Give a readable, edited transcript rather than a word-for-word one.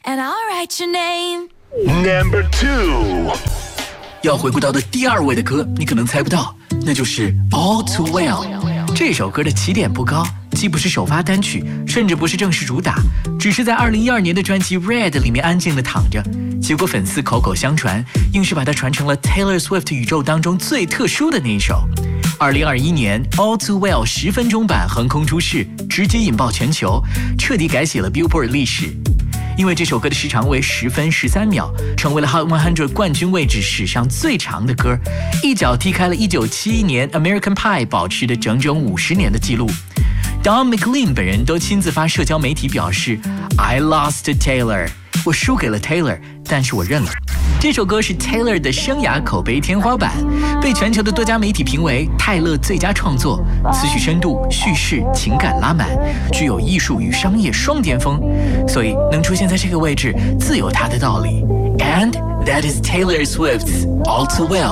and I'll write your name. Number 2， 要回顾到的第2位的歌，你可能猜不到，那就是 All Too Well。这首歌的起点不高，既不是首发单曲，甚至不是正式主打，只是在2012年的专辑 Red 里面安静地躺着。结果粉丝口口相传，硬是把它传成了 Taylor Swift 宇宙当中最特殊的那一首。2021年 All Too Well 10分钟版横空出世，直接引爆全球，彻底改写了 Billboard 历史。因为这首歌的时长为10分13秒，成为了 Hot 100冠军位置史上最长的歌，一脚踢开了1971年 American Pie 保持的整整50年的记录。Don McLean 本人都亲自发社交媒体表示 I lost to Taylor， 我输给了 Taylor， 但是我认了。这首歌是 Taylor 的生涯口碑天花板，被全球的多家媒体评为泰勒最佳创作，词曲深度、叙事、情感拉满，具有艺术与商业双巅峰，所以能出现在这个位置自有它的道理。And that is Taylor Swift's All Too Well。